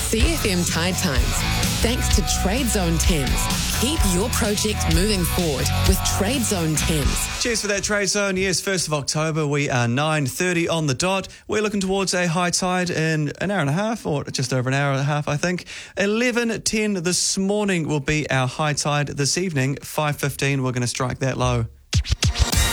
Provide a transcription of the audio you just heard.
CFM Tide Times. Thanks to Trade Zone Thames. Keep your project moving forward with Trade Zone Thames. Cheers for that, Trade Zone. Yes, 1st of October, we are 9:30 on the dot. We're looking towards a high tide in an hour and a half, or just over an hour and a half, I think. 11:10 this morning will be our high tide this evening. 5:15, we're going to strike that low.